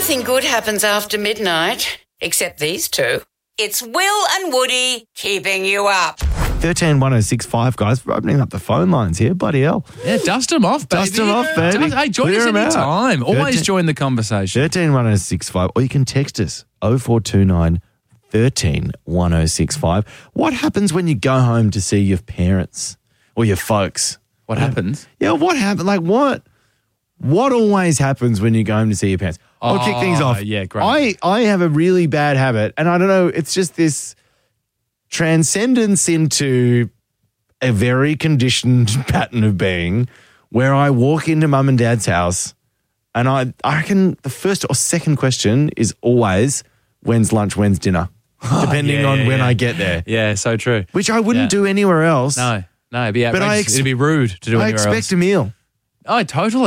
Nothing good happens after midnight, except these two. It's Will and Woody keeping you up. 131065, guys. We're opening up the phone lines here. Bloody hell. Yeah, dust them off, baby. Dust them off, baby. Hey, join Clear us 'em out. anytime. Always join the conversation. 131065, or you can text us 0429 131065. What happens when you go home to see your parents or your folks? What happens? Yeah, what happened? Like what always happens when you go home to see your parents? I'll kick things off. Yeah, great. I have a really bad habit, and I don't know, it's just this transcendence into a very conditioned pattern of being where I walk into mum and dad's house and I reckon the first or second question is always, when's lunch, when's dinner? Depending on when I get there. Yeah, so true. Which I wouldn't do anywhere else. No, it'd be outrageous. It'd be rude to do I anywhere else. expect a meal. Oh, totally.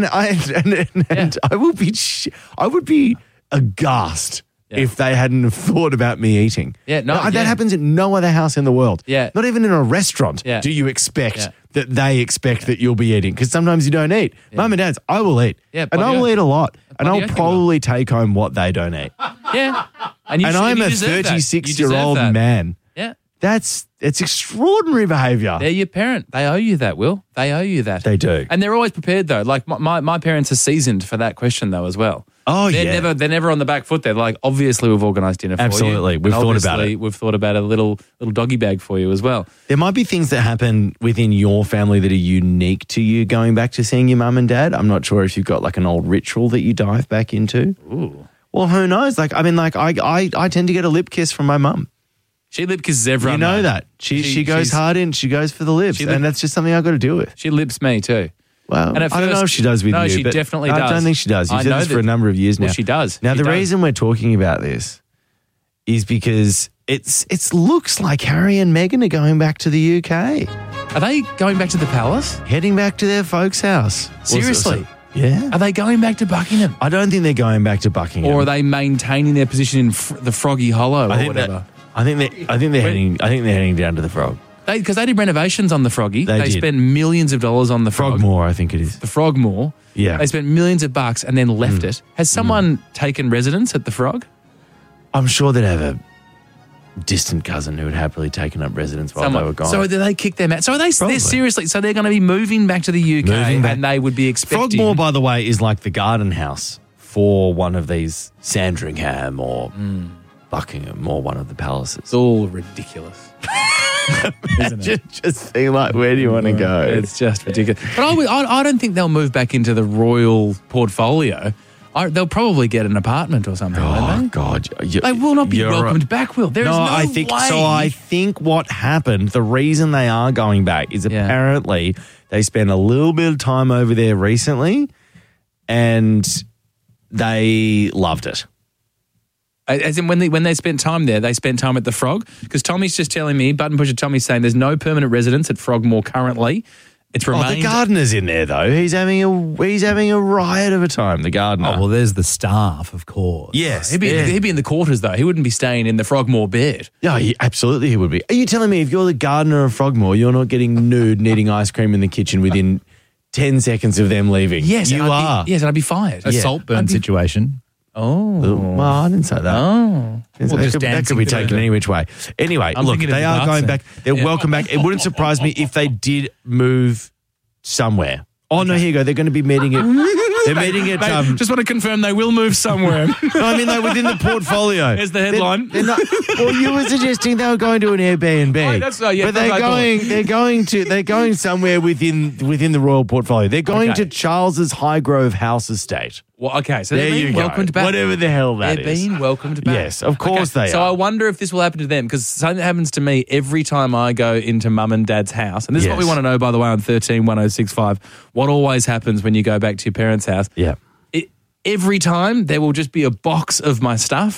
I would be aghast if they hadn't have thought about me eating. Yeah, that happens in no other house in the world. Yeah. Not even in a restaurant do you expect that they expect that you'll be eating, because sometimes you don't eat. Mum and dads, I will eat. Yeah, and I will eat a lot. And bloody I'll probably take home what they don't eat. Yeah. And I'm a 36-year-old man. Yeah. It's extraordinary behaviour. They're your parent. They owe you that, Will. They owe you that. They do. And they're always prepared, though. Like, my parents are seasoned for that question, though, as well. Oh, They're never on the back foot. They're like, obviously, we've organised dinner for you. Absolutely. We've thought about it. We've thought about a little doggy bag for you as well. There might be things that happen within your family that are unique to you going back to seeing your mum and dad. I'm not sure if you've got like an old ritual that you dive back into. Ooh. Well, who knows? I tend to get a lip kiss from my mum. She lip kisses everyone. You know that. She goes hard in. She goes for the lips. And that's just something I've got to deal with. She lips me too. Well, I don't know if she does with you. No, she but definitely does. I don't think she does. You've said this for a number of years now. Well, she does. Now, the reason we're talking about this is because it looks like Harry and Meghan are going back to the UK. Are they going back to the palace? Heading back to their folks' house. Seriously? Yeah. Are they going back to Buckingham? I don't think they're going back to Buckingham. Or are they maintaining their position in the Froggy Hollow or whatever? I think they're heading down to the Frog. Because they did renovations on the Froggy. They spent millions of dollars on the Frog. Frogmore, I think it is. The Frogmore. Yeah. They spent millions of bucks and then left it. Has someone taken residence at the Frog? I'm sure they'd have a distant cousin who had happily taken up residence while they were gone. So did they kick them out? So are they're seriously, so they're going to be moving back to the UK and they would be expecting... Frogmore, by the way, is like the garden house for one of these Sandringham or Buckingham or one of the palaces. It's all ridiculous. Isn't it? Just think like, where do you want to go? It's just ridiculous. But I don't think they'll move back into the royal portfolio. They'll probably get an apartment or something, won't they? God. They will not be welcomed back, Will. There is no I think way. So I think what happened, the reason they are going back is apparently they spent a little bit of time over there recently and they loved it. As in when they spent time there, they spent time at the Frog? Because Tommy's just telling me, Button Pusher Tommy's saying there's no permanent residence at Frogmore currently. It's remained... the gardener's in there, though. He's having a riot of a time, the gardener. Oh, well, there's the staff, of course. Yes. He'd be in the quarters, though. He wouldn't be staying in the Frogmore bed. Yeah, absolutely he would be. Are you telling me if you're the gardener of Frogmore, you're not getting nude and eating ice cream in the kitchen within 10 seconds of them leaving? Yes. You are. Yes, and I'd be fired. A saltburn situation. Oh. Well, I didn't say that. Oh. That could be taken any which way. Anyway, look, they are going back. They're welcome back. It wouldn't surprise me if they did move somewhere. Oh, no, here you go. They're going to be meeting at... They're meeting at... just want to confirm they will move somewhere. No, I mean, they're within the portfolio. There's the headline. They're not, well, you were suggesting they were going to an Airbnb. Oh, that's, but they're going somewhere within the royal portfolio. They're going to Charles's Highgrove House estate. Well, okay, so there they're being welcomed back. Whatever the hell that is. They're being welcomed back. Yes, of course they are. So I wonder if this will happen to them, because something that happens to me every time I go into mum and dad's house, and this is what we want to know, by the way, on 131065, what always happens when you go back to your parents' house. Yeah. Every time there will just be a box of my stuff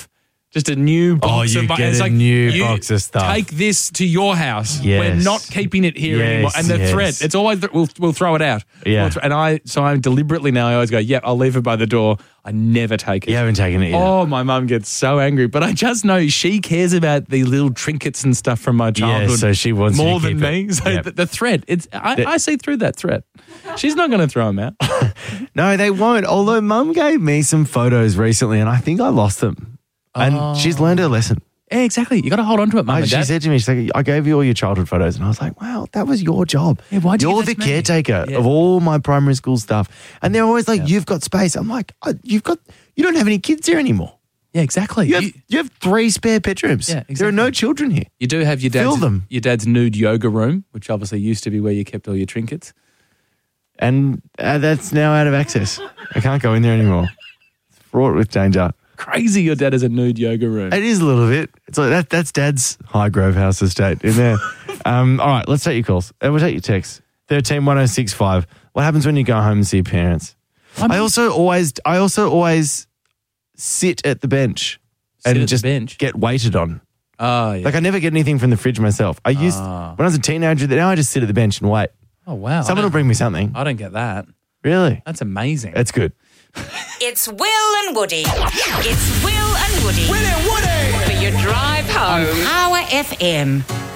Just a new box you of get it's a like, new you box of stuff. Take this to your house. Yes. We're not keeping it here Yes, anymore. And the yes. threat, it's always we'll throw it out. Yeah. And I'm deliberately now, I always go, yep, I'll leave it by the door. I never take it. You haven't taken it yet. Oh, my mum gets so angry. But I just know she cares about the little trinkets and stuff from my childhood. so she wants you to more than keep it. me. So Yep. the threat, I see through that threat. She's not going to throw them out. No, they won't. Although Mum gave me some photos recently and I think I lost them. And she's learned her lesson. Yeah, exactly. You got to hold on to it, Mum and She Dad. said to me, she's like, I gave you all your childhood photos. And I was like, wow, that was your job. Yeah, why'd you You're give the that to me? caretaker Yeah. of all my primary school stuff. And they're always like, you've got space. I'm like, you don't have any kids here anymore. Yeah, exactly. You have 3 spare bedrooms. Yeah, There are no children here. You do have Fill them. your dad's nude yoga room, which obviously used to be where you kept all your trinkets. And that's now out of access. I can't go in there anymore. It's fraught with danger. Crazy your dad has a nude yoga room. It is a little bit. It's like that's Dad's Highgrove House estate in there. All right, let's take your calls. We'll take your texts. 13 1065. What happens when you go home and see your parents? I also always sit at the bench Sit at and the just bench? get waited on. Oh, yeah. Like I never get anything from the fridge myself. I used when I was a teenager. Now I just sit at the bench and wait. Oh, wow. Someone will bring me something. I don't get that. Really? That's amazing. That's good. It's Will and Woody. It's Will and Woody. Will and Woody. For your drive home. Power FM.